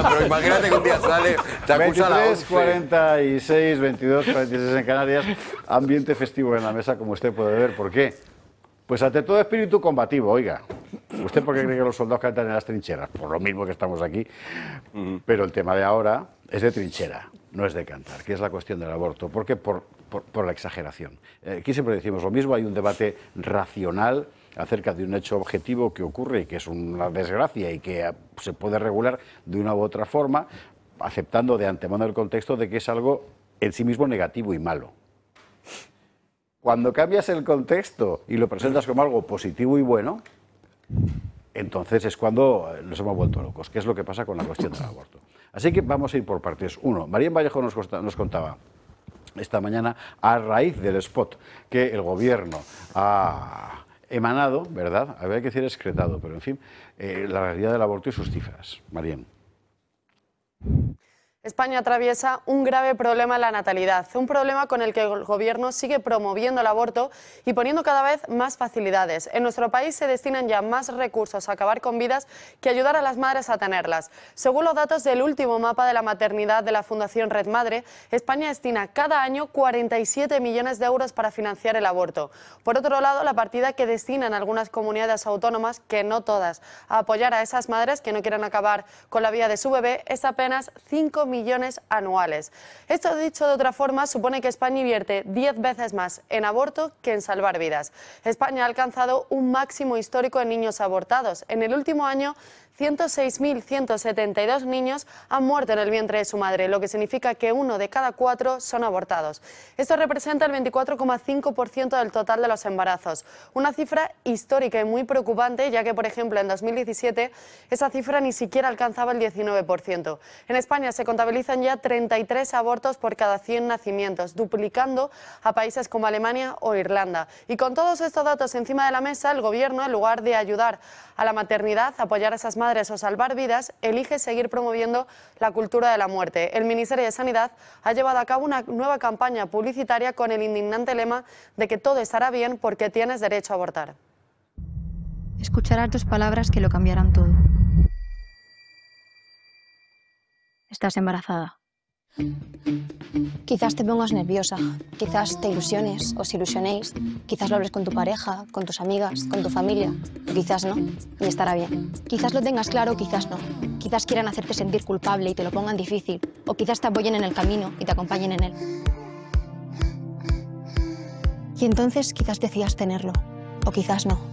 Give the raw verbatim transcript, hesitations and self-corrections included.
nada, pero imagínate que un día sale, te acusa la veintitrés, cuarenta y seis, veintidós, cuarenta y seis en Canarias, ambiente festivo en la mesa, como usted puede ver. ¿Por qué? Pues ante todo espíritu combativo, oiga. ¿Usted por qué cree que los soldados cantan en las trincheras? Por lo mismo que estamos aquí. Uh-huh. Pero el tema de ahora es de trinchera, no es de cantar, que es la cuestión del aborto. ¿Por qué? Por, por, por la exageración. Eh, aquí siempre decimos lo mismo, hay un debate racional acerca de un hecho objetivo que ocurre y que es una desgracia y que se puede regular de una u otra forma, aceptando de antemano el contexto de que es algo en sí mismo negativo y malo. Cuando cambias el contexto y lo presentas como algo positivo y bueno, entonces es cuando nos hemos vuelto locos, que es lo que pasa con la cuestión del aborto. Así que vamos a ir por partes. Uno, María Vallejo nos, nos contaba esta mañana, a raíz del spot que el gobierno ha emanado, ¿verdad? Habría que decir excretado, pero en fin, eh, la realidad del aborto y sus cifras. María. España atraviesa un grave problema en la natalidad, un problema con el que el Gobierno sigue promoviendo el aborto y poniendo cada vez más facilidades. En nuestro país se destinan ya más recursos a acabar con vidas que ayudar a las madres a tenerlas. Según los datos del último mapa de la maternidad de la Fundación Red Madre, España destina cada año cuarenta y siete millones de euros para financiar el aborto. Por otro lado, la partida que destinan algunas comunidades autónomas, que no todas, a apoyar a esas madres que no quieren acabar con la vida de su bebé es apenas cinco millones anuales. Esto, dicho de otra forma, supone que España invierte diez veces más en aborto que en salvar vidas. España ha alcanzado un máximo histórico en niños abortados. En el último año, ciento seis mil ciento setenta y dos niños han muerto en el vientre de su madre, lo que significa que uno de cada cuatro son abortados. Esto representa el veinticuatro coma cinco por ciento del total de los embarazos, una cifra histórica y muy preocupante, ya que, por ejemplo, en dos mil diecisiete esa cifra ni siquiera alcanzaba el diecinueve por ciento. En España se contabilizan ya treinta y tres abortos por cada cien nacimientos, duplicando a países como Alemania o Irlanda. Y con todos estos datos encima de la mesa, el Gobierno, en lugar de ayudar a la maternidad, apoyar a esas madres o salvar vidas, elige seguir promoviendo la cultura de la muerte. El Ministerio de Sanidad ha llevado a cabo una nueva campaña publicitaria con el indignante lema de que todo estará bien porque tienes derecho a abortar. Escucharás dos palabras que lo cambiarán todo. Estás embarazada. Quizás te pongas nerviosa, quizás te ilusiones, os ilusionéis, quizás lo hables con tu pareja, con tus amigas, con tu familia, o quizás no, y estará bien. Quizás lo tengas claro, quizás no. Quizás quieran hacerte sentir culpable y te lo pongan difícil, o quizás te apoyen en el camino y te acompañen en él. Y entonces quizás decidas tenerlo, o quizás no.